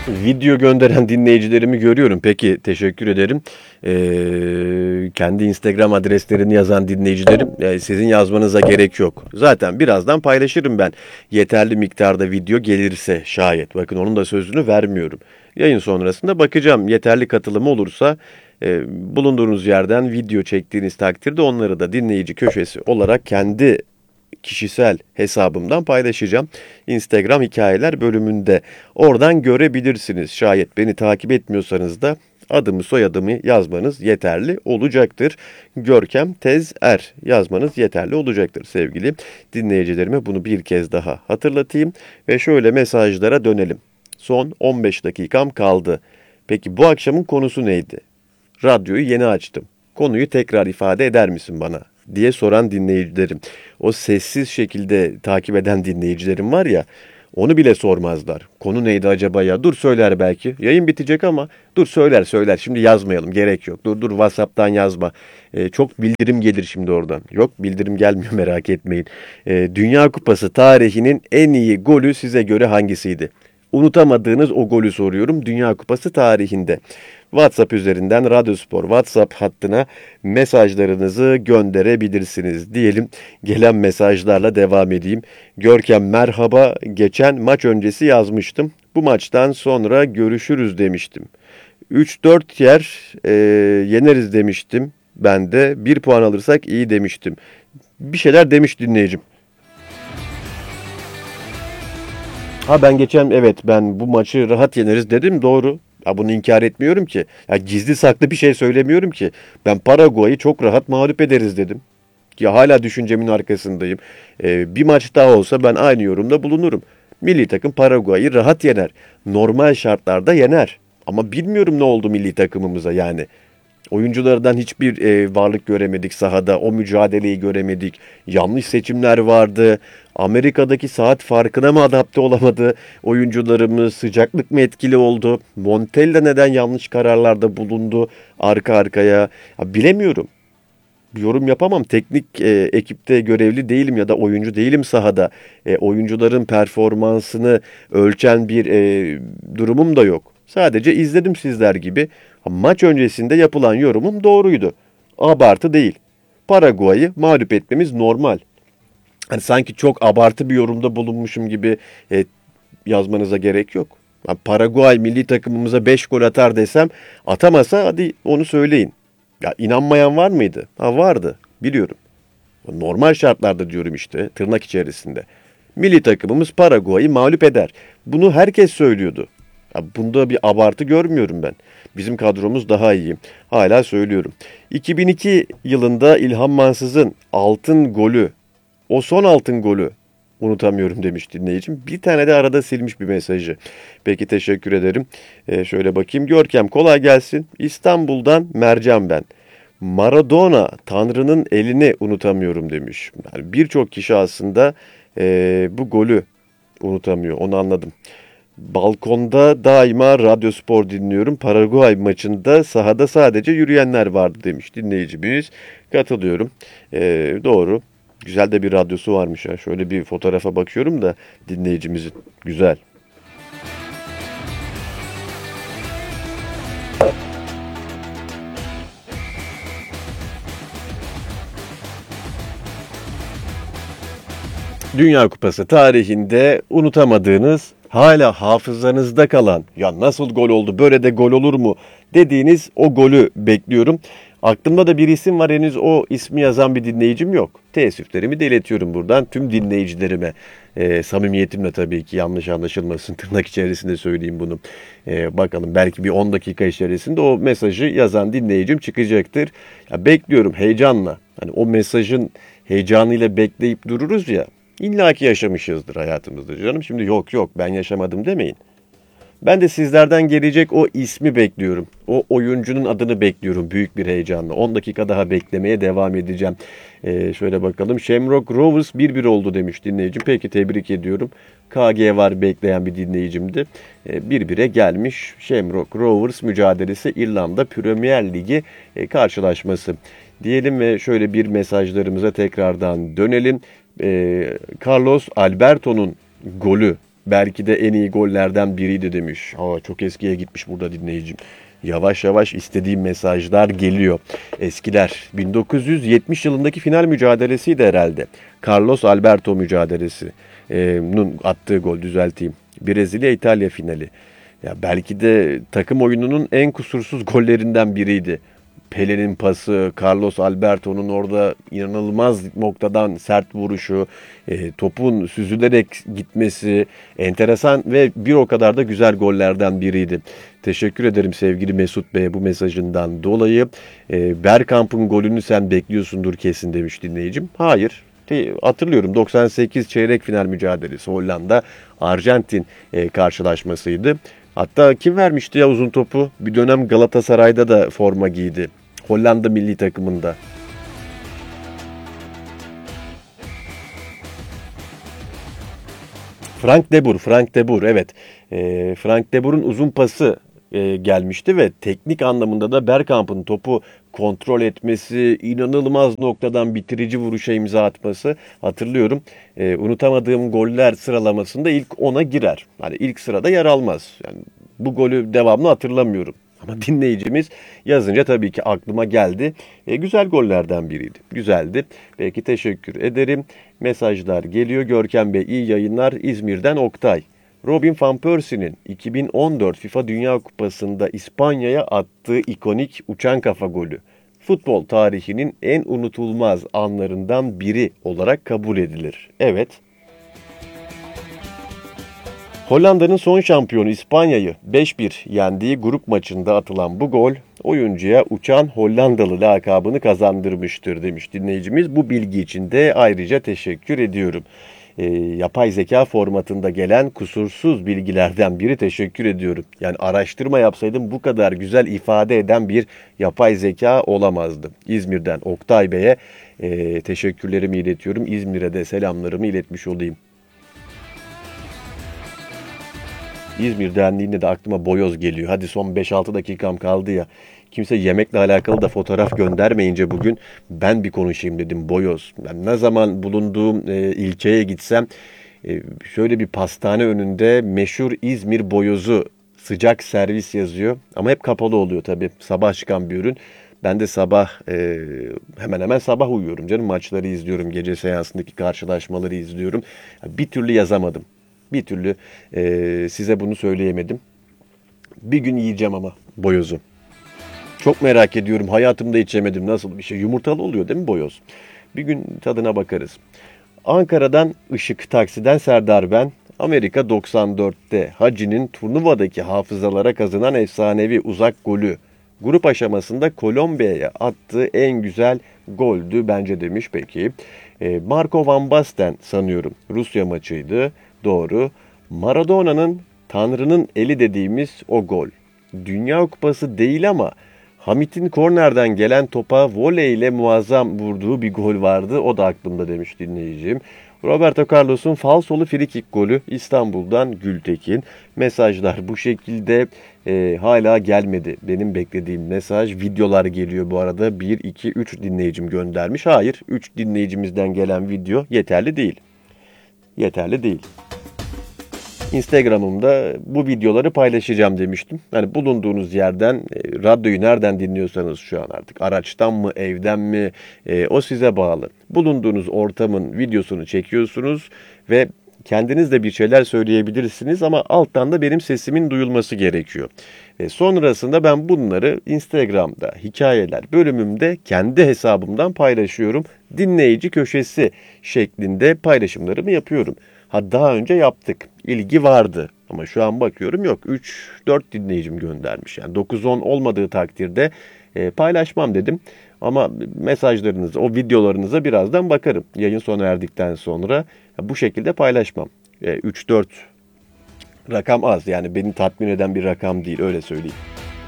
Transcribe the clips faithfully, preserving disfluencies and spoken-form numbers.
Video gönderen dinleyicilerimi görüyorum. Peki, teşekkür ederim. Ee, kendi Instagram adreslerini yazan dinleyicilerim, yani sizin yazmanıza gerek yok. Zaten birazdan paylaşırım ben. Yeterli miktarda video gelirse şayet. Bakın, onun da sözünü vermiyorum. Yayın sonrasında bakacağım. Yeterli katılım olursa e, bulunduğunuz yerden video çektiğiniz takdirde onları da dinleyici köşesi olarak kendi kişisel hesabımdan paylaşacağım. Instagram hikayeler bölümünde. Oradan görebilirsiniz. Şayet beni takip etmiyorsanız da adımı soyadımı yazmanız yeterli olacaktır. Görkem Tezer yazmanız yeterli olacaktır sevgili dinleyicilerime. Bunu bir kez daha hatırlatayım ve şöyle mesajlara dönelim. Son on beş dakikam kaldı. Peki bu akşamın konusu neydi? Radyoyu yeni açtım. Konuyu tekrar ifade eder misin bana diye soran dinleyicilerim. O sessiz şekilde takip eden dinleyicilerim var ya, onu bile sormazlar. Konu neydi acaba ya? Dur söyler belki. Yayın bitecek ama dur söyler söyler. Şimdi yazmayalım, gerek yok. Dur dur WhatsApp'tan yazma. Ee, çok bildirim gelir şimdi oradan. Yok, bildirim gelmiyor, merak etmeyin. Ee, Dünya Kupası tarihinin en iyi golü size göre hangisiydi? Unutamadığınız o golü soruyorum Dünya Kupası tarihinde. WhatsApp üzerinden Radyospor WhatsApp hattına mesajlarınızı gönderebilirsiniz diyelim. Gelen mesajlarla devam edeyim. Görkem merhaba, geçen maç öncesi yazmıştım. Bu maçtan sonra görüşürüz demiştim. üç dört yer e, yeneriz demiştim. Ben de bir puan alırsak iyi demiştim. Bir şeyler demiş dinleyicim. Ha ben geçen evet ben bu maçı rahat yeneriz dedim, doğru. Ya bunu inkar etmiyorum ki. Ya gizli saklı bir şey söylemiyorum ki. Ben Paraguay'ı çok rahat mağlup ederiz dedim. Ya hala düşüncemin arkasındayım. Ee, bir maç daha olsa ben aynı yorumda bulunurum. Milli takım Paraguay'ı rahat yener. Normal şartlarda yener. Ama bilmiyorum ne oldu milli takımımıza yani. Oyunculardan hiçbir e, varlık göremedik sahada. O mücadeleyi göremedik. Yanlış seçimler vardı. Amerika'daki saat farkına mı adapte olamadı? Oyuncularımız sıcaklık mı etkili oldu? Montella neden yanlış kararlarda bulundu arka arkaya? Ya, bilemiyorum. Bir yorum yapamam. Teknik e, ekipte görevli değilim ya da oyuncu değilim sahada. E, oyuncuların performansını ölçen bir e, durumum da yok. Sadece izledim sizler gibi. Maç öncesinde yapılan yorumum doğruydu. Abartı değil. Paraguay'ı mağlup etmemiz normal. Hani sanki çok abartı bir yorumda bulunmuşum gibi e, yazmanıza gerek yok. Yani Paraguay milli takımımıza beş gol atar desem, atamasa hadi onu söyleyin. Ya inanmayan var mıydı? Ha vardı, biliyorum. Normal şartlarda diyorum işte, tırnak içerisinde. Milli takımımız Paraguay'ı mağlup eder. Bunu herkes söylüyordu. Ya bunda bir abartı görmüyorum ben. Bizim kadromuz daha iyi. Hala söylüyorum. iki bin iki yılında İlhan Mansız'ın altın golü, o son altın golü unutamıyorum demiş dinleyicim. Bir tane de arada silmiş bir mesajı. Peki, teşekkür ederim. Ee, şöyle bakayım. Görkem kolay gelsin. İstanbul'dan Mercan ben. Maradona Tanrı'nın elini unutamıyorum demiş. Yani birçok kişi aslında e, bu golü unutamıyor. Onu anladım. Balkonda daima Radyospor dinliyorum. Paraguay maçında sahada sadece yürüyenler vardı demiş dinleyicimiz. Katılıyorum. Ee, doğru. Güzel de bir radyosu varmış ya. Şöyle bir fotoğrafa bakıyorum da dinleyicimizin. Güzel. Dünya Kupası tarihinde unutamadığınız, hala hafızanızda kalan, ya nasıl gol oldu, böyle de gol olur mu dediğiniz o golü bekliyorum. Aklımda da bir isim var, henüz o ismi yazan bir dinleyicim yok. Teessüflerimi de iletiyorum buradan tüm dinleyicilerime. E, samimiyetimle tabii ki, yanlış anlaşılmasın, tırnak içerisinde söyleyeyim bunu. E, bakalım, belki bir on dakika içerisinde o mesajı yazan dinleyicim çıkacaktır. Ya, bekliyorum heyecanla. Hani o mesajın heyecanıyla bekleyip dururuz ya. İlla ki yaşamışızdır hayatımızda canım. Şimdi yok yok ben yaşamadım demeyin. Ben de sizlerden gelecek o ismi bekliyorum. O oyuncunun adını bekliyorum büyük bir heyecanla. on dakika daha beklemeye devam edeceğim. Ee, şöyle bakalım. Shamrock Rovers bir bir oldu demiş dinleyicim. Peki, tebrik ediyorum. K G var bekleyen bir dinleyicimdi. Ee, bir bire gelmiş Shamrock Rovers mücadelesi, İrlanda Premier Ligi e, karşılaşması. Diyelim ve şöyle bir mesajlarımıza tekrardan dönelim. Ee, Carlos Alberto'nun golü belki de en iyi gollerden biriydi demiş. Aa, çok eskiye gitmiş burada dinleyicim. Yavaş yavaş istediğim mesajlar geliyor. Eskiler. bin dokuz yüz yetmiş yılındaki final mücadelesiydi herhalde. Carlos Alberto mücadelesi. Ee, nun attığı gol, düzelteyim. Brezilya-İtalya finali. Ya belki de takım oyununun en kusursuz gollerinden biriydi. Pele'nin pası, Carlos Alberto'nun orada inanılmaz noktadan sert vuruşu, e, topun süzülerek gitmesi enteresan ve bir o kadar da güzel gollerden biriydi. Teşekkür ederim sevgili Mesut Bey'e bu mesajından dolayı. E, Bergkamp'ın golünü sen bekliyorsundur kesin demiş dinleyicim. Hayır. Hatırlıyorum, doksan sekiz çeyrek final mücadelesi Hollanda Arjantin e, karşılaşmasıydı. Hatta kim vermişti ya uzun topu? Bir dönem Galatasaray'da da forma giydi. Hollanda milli takımında. Frank de Boer, Frank de Boer evet. E, Frank de Boer'un uzun pası e, gelmişti ve teknik anlamında da Bergkamp'ın topu kontrol etmesi, inanılmaz noktadan bitirici vuruşa imza atması hatırlıyorum. E, unutamadığım goller sıralamasında ilk ona girer. Hani ilk sırada yer almaz. Yani bu golü devamlı hatırlamıyorum. Ama dinleyicimiz yazınca tabii ki aklıma geldi. E, güzel gollerden biriydi. Güzeldi. Peki teşekkür ederim. Mesajlar geliyor. Görkem Bey iyi yayınlar. İzmir'den Oktay. Robin van Persie'nin iki bin on dört FIFA Dünya Kupası'nda İspanya'ya attığı ikonik uçan kafa golü. Futbol tarihinin en unutulmaz anlarından biri olarak kabul edilir. Evet. Hollanda'nın son şampiyonu İspanya'yı beş bir yendiği grup maçında atılan bu gol oyuncuya uçan Hollandalı lakabını kazandırmıştır demiş dinleyicimiz. Bu bilgi için de ayrıca teşekkür ediyorum. E, yapay zeka formatında gelen kusursuz bilgilerden biri, teşekkür ediyorum. Yani araştırma yapsaydım bu kadar güzel ifade eden bir yapay zeka olamazdı. İzmir'den Oktay Bey'e e, teşekkürlerimi iletiyorum. İzmir'e de selamlarımı iletmiş olayım. İzmir dendiğinde de aklıma boyoz geliyor. Hadi son beş altı dakikam kaldı ya. Kimse yemekle alakalı da fotoğraf göndermeyince bugün ben bir konuşayım dedim, boyoz. Ben ne zaman bulunduğum e, ilçeye gitsem e, şöyle bir pastane önünde meşhur İzmir boyozu sıcak servis yazıyor. Ama hep kapalı oluyor tabii. Sabah çıkan bir ürün. Ben de sabah e, hemen hemen sabah uyuyorum canım. Maçları izliyorum. Gece seansındaki karşılaşmaları izliyorum. Bir türlü yazamadım. Bir türlü e, size bunu söyleyemedim. Bir gün yiyeceğim ama boyozu. Çok merak ediyorum. Hayatımda içemedim. Nasıl bir şey? Yumurtalı oluyor değil mi boyoz? Bir gün tadına bakarız. Ankara'dan Işık Taksi'den Serdar ben. Amerika doksan dörtte Hacı'nin turnuvadaki hafızalara kazanan efsanevi uzak golü grup aşamasında Kolombiya'ya attığı en güzel goldü bence demiş peki. E, Marco Van Basten sanıyorum. Rusya maçıydı. Doğru. Maradona'nın Tanrı'nın eli dediğimiz o gol. Dünya Kupası değil ama Hamit'in kornerden gelen topa voleyle muazzam vurduğu bir gol vardı. O da aklımda demiş dinleyicim. Roberto Carlos'un falsolu frikik golü İstanbul'dan Gültekin. Mesajlar bu şekilde e, hala gelmedi. Benim beklediğim mesaj, videolar geliyor bu arada. bir, iki, üç dinleyicim göndermiş. Hayır, üç dinleyicimizden gelen video yeterli değil. Yeterli değil. Instagram'ımda bu videoları paylaşacağım demiştim. Yani bulunduğunuz yerden, e, radyoyu nereden dinliyorsanız şu an artık araçtan mı, evden mi, e, o size bağlı. Bulunduğunuz ortamın videosunu çekiyorsunuz ve kendiniz de bir şeyler söyleyebilirsiniz ama alttan da benim sesimin duyulması gerekiyor. E, sonrasında ben bunları Instagram'da hikayeler bölümümde kendi hesabımdan paylaşıyorum. Dinleyici köşesi şeklinde paylaşımlarımı yapıyorum. Ha daha önce yaptık. İlgi vardı. Ama şu an bakıyorum yok. üç dört dinleyicim göndermiş. Yani dokuz on olmadığı takdirde e, paylaşmam dedim. Ama mesajlarınıza, o videolarınıza birazdan bakarım. Yayın sona erdikten sonra bu şekilde paylaşmam. E, üç dört rakam az. Yani beni tatmin eden bir rakam değil. Öyle söyleyeyim.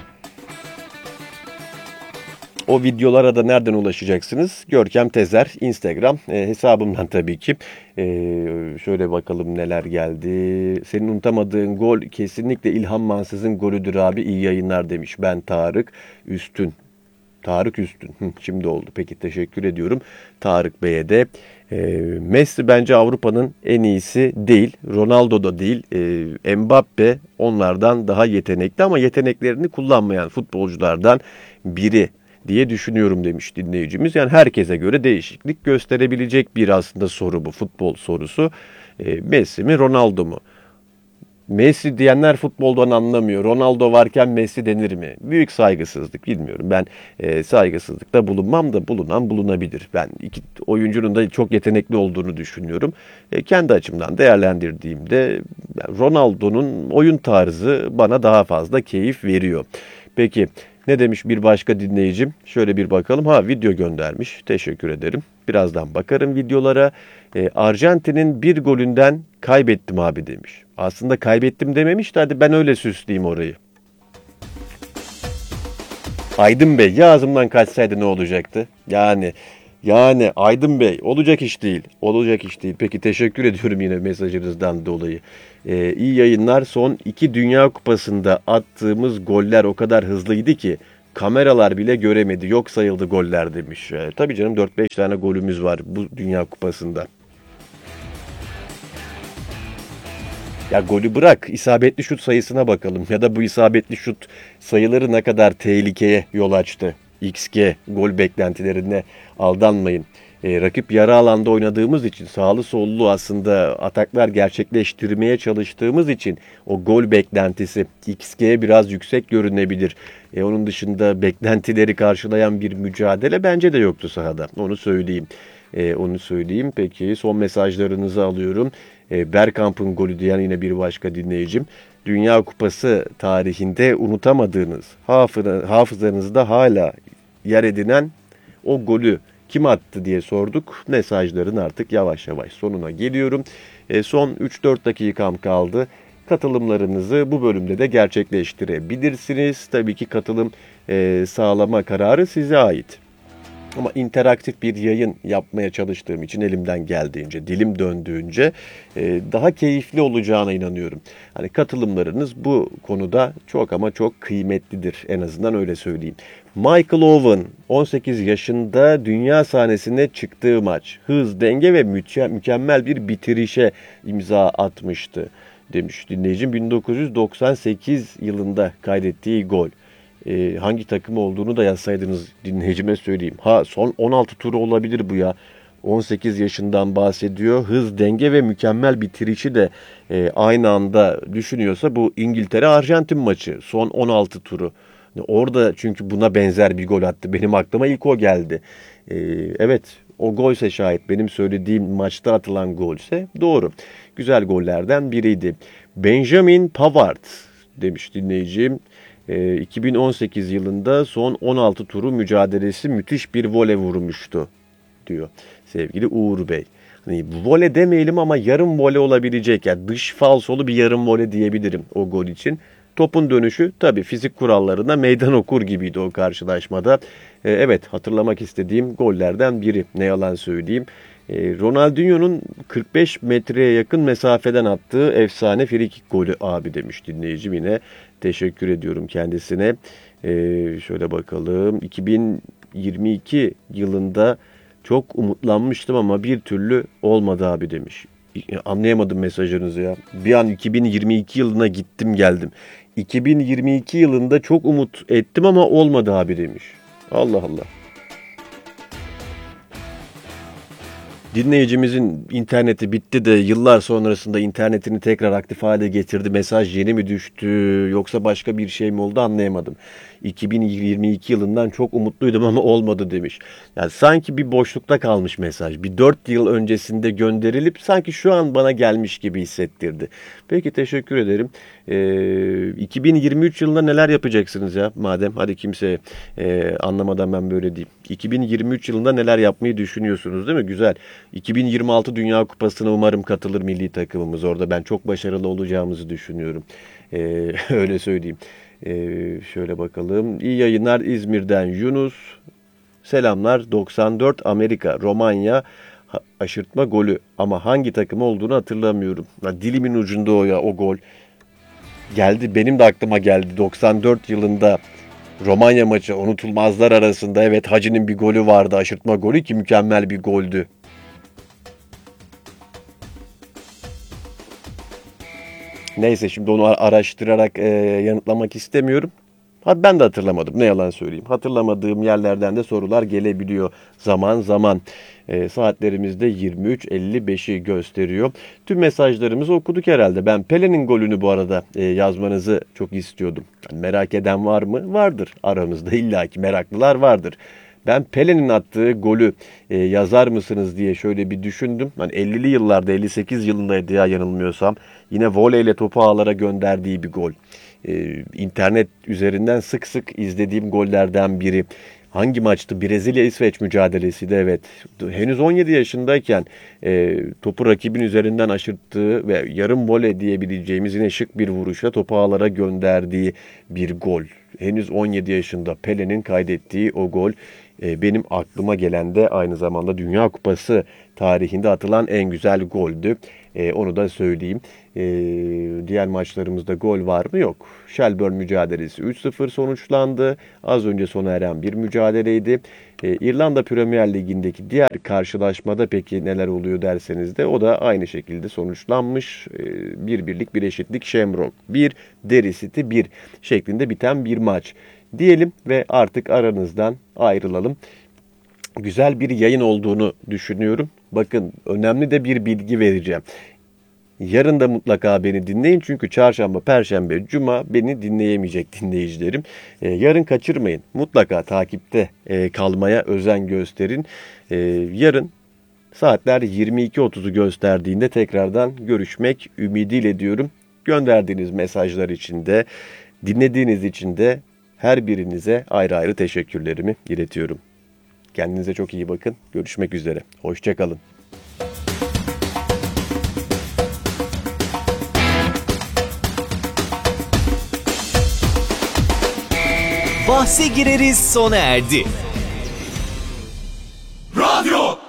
O videolara da nereden ulaşacaksınız? Görkem Tezer Instagram e, hesabımdan tabii ki. E, şöyle bakalım neler geldi. Senin unutamadığın gol kesinlikle İlhan Mansız'ın golüdür abi. İyi yayınlar demiş. Ben Tarık Üstün. Tarık Üstün. Hı, şimdi oldu. Peki teşekkür ediyorum Tarık Bey'e de. E, Messi bence Avrupa'nın en iyisi değil. Ronaldo da değil. E, Mbappe onlardan daha yetenekli ama yeteneklerini kullanmayan futbolculardan biri diye düşünüyorum demiş dinleyicimiz. Yani herkese göre değişiklik gösterebilecek bir aslında soru bu, futbol sorusu. E, Messi mi Ronaldo mu? Messi diyenler futboldan anlamıyor. Ronaldo varken Messi denir mi? Büyük saygısızlık, bilmiyorum. Ben e, saygısızlıkta bulunmam da bulunan bulunabilir. Ben iki oyuncunun da çok yetenekli olduğunu düşünüyorum. E, kendi açımdan değerlendirdiğimde Ronaldo'nun oyun tarzı bana daha fazla keyif veriyor. Peki ne demiş bir başka dinleyicim? Şöyle bir bakalım. Ha, video göndermiş. Teşekkür ederim. Birazdan bakarım videolara. E, Arjantin'in bir golünden kaybettim abi demiş. Aslında kaybettim dememiş de hadi ben öyle süsleyeyim orayı. Aydın Bey ya ağzımdan kaçsaydı ne olacaktı? Yani yani Aydın Bey olacak iş değil. Olacak iş değil. Peki teşekkür ediyorum yine mesajınızdan dolayı. Ee, iyi yayınlar. Son iki Dünya Kupası'nda attığımız goller o kadar hızlıydı ki kameralar bile göremedi. Yok sayıldı goller demiş. Ee, tabii canım dört beş tane golümüz var bu Dünya Kupası'nda. Ya golü bırak, isabetli şut sayısına bakalım ya da bu isabetli şut sayıları ne kadar tehlikeye yol açtı. X G gol beklentilerine aldanmayın. E, rakip yarı alanda oynadığımız için sağlı sollu aslında ataklar gerçekleştirmeye çalıştığımız için o gol beklentisi X G biraz yüksek görünebilir. E, onun dışında beklentileri karşılayan bir mücadele bence de yoktu sahada. Onu söyleyeyim. E, onu söyleyeyim. Peki son mesajlarınızı alıyorum. E, Bergkamp'ın golü diyen yine bir başka dinleyicim. Dünya Kupası tarihinde unutamadığınız, hafızanızda hala yer edinen o golü kim attı diye sorduk. Mesajların artık yavaş yavaş sonuna geliyorum. E, son üç dört dakikam kaldı. Katılımlarınızı bu bölümde de gerçekleştirebilirsiniz. Tabii ki katılım e, sağlama kararı size ait. Ama interaktif bir yayın yapmaya çalıştığım için elimden geldiğince, dilim döndüğünce e, daha keyifli olacağına inanıyorum. Hani katılımlarınız bu konuda çok ama çok kıymetlidir, en azından öyle söyleyeyim. Michael Owen on sekiz yaşında dünya sahnesine çıktığı maç hız, denge ve müke- mükemmel bir bitirişe imza atmıştı demiş dinleyicim. bin dokuz yüz doksan sekiz yılında kaydettiği gol. Ee, hangi takım olduğunu da yazsaydınız dinleyicime söyleyeyim. Ha, son on altı turu olabilir bu ya. on sekiz yaşından bahsediyor. Hız, denge ve mükemmel bitirişi de e, aynı anda düşünüyorsa bu İngiltere-Arjantin maçı. Son on altı turu. Orada çünkü buna benzer bir gol attı. Benim aklıma ilk o geldi. Ee, evet, o golse şayet benim söylediğim maçta atılan golse doğru. Güzel gollerden biriydi. Benjamin Pavard demiş dinleyicim. iki bin on sekiz yılında son on altı turu mücadelesi müthiş bir vole vurmuştu diyor sevgili Uğur Bey. Hani vole demeyelim ama yarım vole olabilecek, yani dış falsolu bir yarım vole diyebilirim o gol için. Topun dönüşü tabii fizik kurallarına meydan okur gibiydi o karşılaşmada. Ee, evet, hatırlamak istediğim gollerden biri, ne yalan söyleyeyim. Ee, Ronaldinho'nun kırk beş metreye yakın mesafeden attığı efsane frikik golü abi demiş dinleyicim yine. Teşekkür ediyorum kendisine. Ee, şöyle bakalım. iki bin yirmi iki yılında çok umutlanmıştım ama bir türlü olmadı abi demiş. Anlayamadım mesajınızı ya. Bir an iki bin yirmi iki yılına gittim geldim. iki bin yirmi iki yılında çok umut ettim ama olmadı abi demiş. Allah Allah. Dinleyicimizin interneti bitti de yıllar sonrasında internetini tekrar aktif hale getirdi. Mesaj yeni mi düştü yoksa başka bir şey mi oldu anlayamadım. iki bin yirmi iki yılından çok umutluydum ama olmadı demiş. Yani sanki bir boşlukta kalmış mesaj. Bir dört yıl öncesinde gönderilip sanki şu an bana gelmiş gibi hissettirdi. Peki teşekkür ederim. Ee, iki bin yirmi üç yılında neler yapacaksınız ya madem? Hadi kimse e, anlamadan ben böyle diyeyim. iki bin yirmi üç yılında neler yapmayı düşünüyorsunuz değil mi? Güzel. iki bin yirmi altı Dünya Kupası'na umarım katılır milli takımımız. Orada ben çok başarılı olacağımızı düşünüyorum. Ee, öyle söyleyeyim. Ee, şöyle bakalım. İyi yayınlar İzmir'den Yunus. Selamlar. doksan dört Amerika, Romanya aşırtma golü. Ama hangi takım olduğunu hatırlamıyorum. Ya, dilimin ucunda o ya o gol. Geldi, benim de aklıma geldi. doksan dört yılında Romanya maçı unutulmazlar arasında. Evet, Hacı'nın bir golü vardı, aşırtma golü ki mükemmel bir goldü. Neyse, şimdi onu araştırarak e, yanıtlamak istemiyorum. Ha, ben de hatırlamadım, ne yalan söyleyeyim. Hatırlamadığım yerlerden de sorular gelebiliyor zaman zaman. E, saatlerimizde yirmi üç elli beşi gösteriyor. Tüm mesajlarımızı okuduk herhalde. Ben Pele'nin golünü bu arada e, yazmanızı çok istiyordum. Yani merak eden var mı? Vardır. Aramızda illaki meraklılar vardır. Ben Pele'nin attığı golü e, yazar mısınız diye şöyle bir düşündüm. Hani ellili yıllarda, elli sekiz yılındaydı ya yanılmıyorsam. Yine voleyle topu ağlara gönderdiği bir gol. Ee, internet üzerinden sık sık izlediğim gollerden biri. Hangi maçtı? Brezilya-İsveç mücadelesiydi, evet. Henüz on yedi yaşındayken e, topu rakibin üzerinden aşırttığı ve yarım voley diyebileceğimiz yine şık bir vuruşla topu ağlara gönderdiği bir gol. Henüz on yedi yaşında Pele'nin kaydettiği o gol e, benim aklıma gelen de aynı zamanda Dünya Kupası tarihinde atılan en güzel goldü. E, onu da söyleyeyim. E, diğer maçlarımızda gol var mı? Yok. Shelbourne mücadelesi üç sıfır sonuçlandı. Az önce sona eren bir mücadeleydi. E, İrlanda Premier Ligi'ndeki diğer karşılaşmada peki neler oluyor derseniz de o da aynı şekilde sonuçlanmış. E, bir birlik bir eşitlik, Shamrock bir, Derry City bir şeklinde biten bir maç diyelim ve artık aranızdan ayrılalım. Güzel bir yayın olduğunu düşünüyorum. Bakın, önemli de bir bilgi vereceğim. Yarın da mutlaka beni dinleyin çünkü çarşamba, perşembe, cuma beni dinleyemeyecek dinleyicilerim. Ee, yarın kaçırmayın. Mutlaka takipte e, kalmaya özen gösterin. Ee, yarın saatler yirmi iki otuzu gösterdiğinde tekrardan görüşmek ümidiyle diyorum. Gönderdiğiniz mesajlar için de, dinlediğiniz için de her birinize ayrı ayrı teşekkürlerimi iletiyorum. Kendinize çok iyi bakın. Görüşmek üzere. Hoşça kalın. Bahse gireriz sona erdi.